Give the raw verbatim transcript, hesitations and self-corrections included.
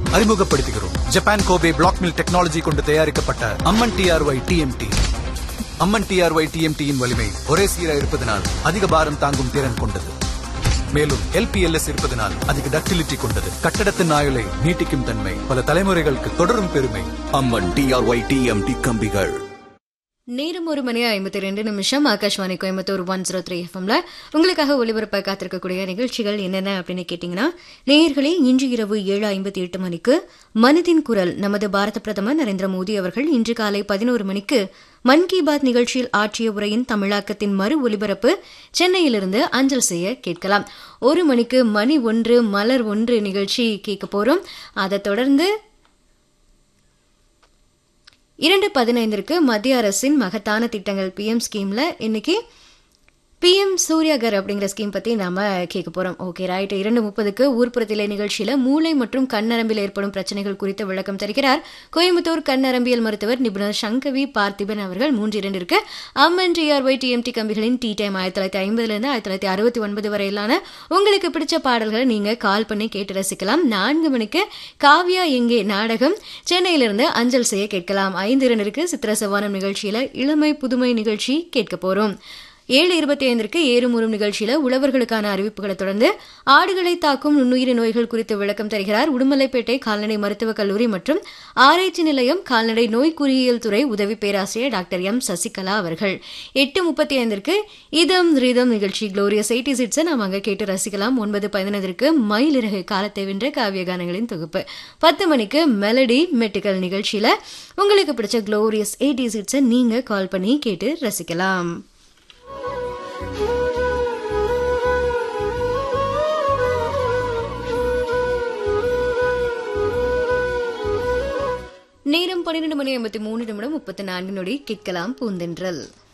அறிமுகப்படுத்துகிறோம். Japan Kobe black mill technology கொண்டு தயாரிக்கப்பட்ட அம்மன் டிஆர்ஒய் டிஎம்டி. அம்மன் டிஆர்ஒய் டிஎம்டியின் வலிமை ஒரே சீரா இருப்பதனால் அதிக பாரம் தாங்கும் திறன் கொண்டது. மேலும் எல்பிஎல்எஸ் இருப்பதனால் அதிக டக்டிலிட்டி கொண்டது. கட்டடத்தின் ஆயுளை நீட்டிக்கும் தன்மை, பல தலைமுறைகளுக்கு தொடரும் பெருமை. அம்மன் டிஆர்ஒய் டிஎம்டி கம்பிகள். நேரம் ஒரு மணி ஐம்பத்தி ரெண்டு நிமிஷம். Akashvani Coimbatore one zero three எஃப்எம்ல உங்களுக்காக ஒலிபரப்ப காத்திருக்கக்கூடிய நிகழ்ச்சிகள் என்னென்ன அப்படின்னு கேட்டீங்கன்னா, நேயர்களே, இன்று இரவு ஏழு ஐம்பத்தி எட்டு மணிக்கு மனதின் குரல் நமது பாரத பிரதமர் நரேந்திர மோடி அவர்கள் இன்று காலை பதினோரு மணிக்கு மன் கி பாத் நிகழ்ச்சியில் ஆற்றிய உரையின் தமிழாக்கத்தின் மறு ஒலிபரப்பு சென்னையிலிருந்து அஞ்சல் செய்ய கேட்கலாம். ஒரு மணிக்கு மணி ஒன்று மலர் ஒன்று நிகழ்ச்சி கேட்க போறோம். அதைத் தொடர்ந்து இரண்டு பதினைந்திற்கு மத்திய அரசின் மகத்தான திட்டங்கள் பிஎம் ஸ்கீம்ல இன்னைக்கு பிஎம் சூர்யாகர் அப்படிங்கிற ஸ்கீம் பத்தி நாம கேட்க போறோம். Okay, right. இரண்டு முப்பதுக்கு ஊர்ப்புறத்திலே நிகழ்ச்சியில மூளை மற்றும் கண்ணரம்பில் ஏற்படும் பிரச்சனைகள் குறித்த விளக்கம் தருகிறார் கோயம்புத்தூர் கண்ணரம்பியல் மருத்துவர் நிபுணர் சங்கவி பார்த்திபன் அவர்கள். மூன்று இரண்டிற்கு அம்மன் டிஆர்ஒய் டிஎம்டி கம்பிகளின் டி டைம் ஆயிரத்தி தொள்ளாயிரத்தி ஐம்பதுல இருந்து ஆயிரத்தி தொள்ளாயிரத்தி அறுபத்தி ஒன்பது வரையிலான உங்களுக்கு பிடிச்ச பாடல்களை நீங்க கால் பண்ணி கேட்டு ரசிக்கலாம். நான்கு மணிக்கு காவ்யா எங்கே நாடகம் சென்னையிலிருந்து அஞ்சல் செய்ய கேட்கலாம். ஐந்து இரண்டிற்கு சித்திர சவானம் நிகழ்ச்சியில இளமை புதுமை நிகழ்ச்சி கேட்க போறோம். ஏழு இருபத்தி ஐந்திற்கு ஏறுமுறும் நிகழ்ச்சியில உழவர்களுக்கான அறிவிப்புகளை தொடர்ந்து ஆடுகளை தாக்கும் நுண்ணுயிரி நோய்கள் குறித்து விளக்கம் தருகிறார் உடுமலைப்பேட்டை கால்நடை மருத்துவக் கல்லூரி மற்றும் ஆராய்ச்சி நிலையம் கால்நடை நோய் குறியியல் துறை உதவி பேராசிரியர் டாக்டர் எம் சசிகலா அவர்கள். எட்டு முப்பத்தி ஐந்திற்கு இதம் ரீதம் நிகழ்ச்சி குளோரியஸ் எயிட்டி சிட்ஸை நாம் அங்கே கேட்டு ரசிக்கலாம். ஒன்பது பதினைந்திற்கு மயிலிறகு காலத்தை வென்ற காவிய கானங்களின் தொகுப்பு. பத்து மணிக்கு மெலடி மெட்டிக்கல் நிகழ்ச்சியில உங்களுக்கு பிடிச்ச குளோரியஸ் எயிட்டி சிட்ஸை நீங்க கால் பண்ணி கேட்டு ரசிக்கலாம். நேரம் பன்னிரண்டு மணி ஐம்பத்தி மூன்று நிமிடம் முப்பத்தி நான்கு நொடி. கேட்கலாம் பூந்தென்றல்.